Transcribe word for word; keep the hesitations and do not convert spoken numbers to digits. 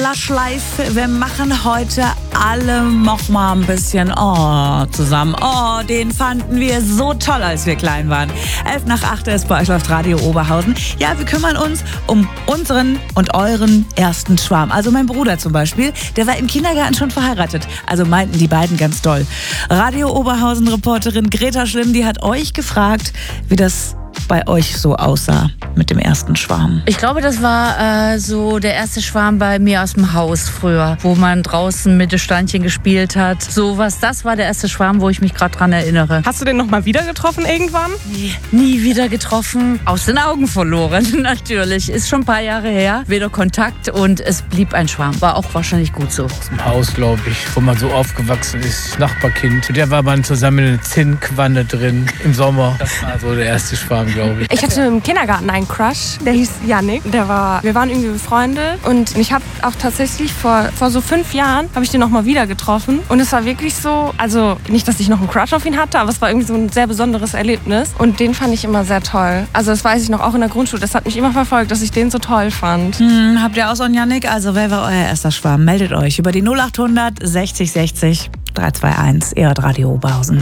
Lush Life. Wir machen heute alle noch mal ein bisschen oh, zusammen. Oh, den fanden wir so toll, als wir klein waren. Elf nach acht ist bei euch läuft Radio Oberhausen. Ja, wir kümmern uns um unseren und euren ersten Schwarm. Also mein Bruder zum Beispiel, der war im Kindergarten schon verheiratet. Also meinten die beiden ganz doll. Radio Oberhausen-Reporterin Greta Schlimm, die hat euch gefragt, wie das bei euch so aussah mit dem ersten Schwarm. Ich glaube, das war äh, so der erste Schwarm bei mir aus dem Haus früher, wo man draußen mit den Steinchen gespielt hat. So was, das war der erste Schwarm, wo ich mich gerade dran erinnere. Hast du den noch mal wieder getroffen irgendwann? Nee, nie wieder getroffen. Aus den Augen verloren, natürlich. Ist schon ein paar Jahre her. Wieder Kontakt und es blieb ein Schwarm. War auch wahrscheinlich gut so. Aus dem Haus, glaube ich, wo man so aufgewachsen ist. Nachbarkind. Mit der war man zusammen in einer Zinnquanne drin im Sommer. Das war so der erste Schwarm, glaube ich. Ich hatte im Kindergarten einen Crush, der hieß Yannick. Der war, wir waren irgendwie befreundet und ich habe auch tatsächlich vor, vor so fünf Jahren habe ich den noch mal wieder getroffen und es war wirklich so, also nicht, dass ich noch einen Crush auf ihn hatte, aber es war irgendwie so ein sehr besonderes Erlebnis und den fand ich immer sehr toll. Also das weiß ich noch, auch in der Grundschule, das hat mich immer verfolgt, dass ich den so toll fand. Hm, habt ihr auch so einen Yannick? Also wer war euer erster Schwarm? Meldet euch über die null acht hundert sechzig sechzig drei zwei eins. Ihr hört Radio Oberhausen.